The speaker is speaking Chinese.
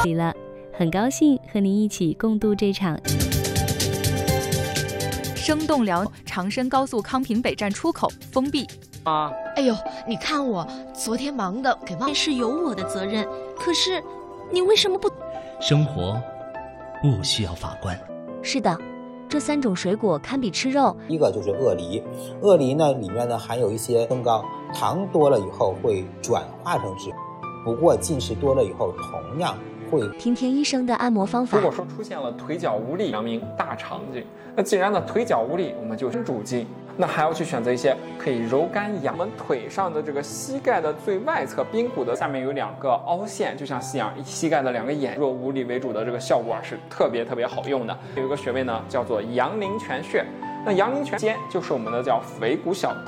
里了，很高兴和您一起共度这场生动聊。长深高速康平北站出口封闭。 哎呦，你看我昨天忙的给忘， 是有我的责任，可是你为什么不？ 生活不需要法官。 是的，这3种水果堪比吃肉。 一个就是鳄梨，鳄梨呢里面呢含有一些增高，糖多了以后会转化成脂，不过进食多了以后同样会。 听听医生的按摩方法。 如果说出现了腿脚无力，阳明大肠经。那既然呢腿脚无力，我们就生主经。那还要去选择一些可以柔肝养。我们腿上的这个膝盖的最外侧髌骨的下面有2个凹陷，就像膝盖的2个眼，若无力为主的这个效果是特别好用的。有一个穴位呢叫做阳陵泉穴。那阳陵泉间就是我们的叫腓骨小